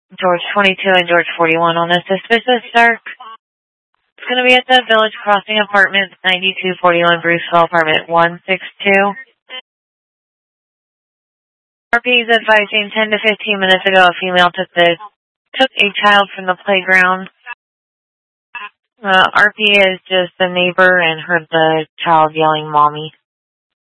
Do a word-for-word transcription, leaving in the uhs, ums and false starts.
George twenty-two and George forty-one on this suspicious sir. It's going to be at the Village Crossing Apartments, ninety-two forty-one Bruceville, Apartment one sixty-two. R P is advising ten to fifteen minutes ago a female took the took a child from the playground. Uh, R P is just the neighbor and heard the child yelling, "Mommy."